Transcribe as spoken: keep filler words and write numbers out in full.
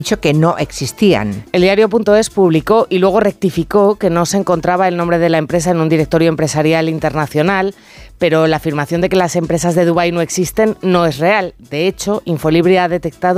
dicho que no existían. El diario.es publicó y luego rectificó que no se encontraba el nombre de la empresa en un directorio empresarial internacional, pero la afirmación de que las empresas de Dubái no existen no es real. De hecho, Infolibre ha detectado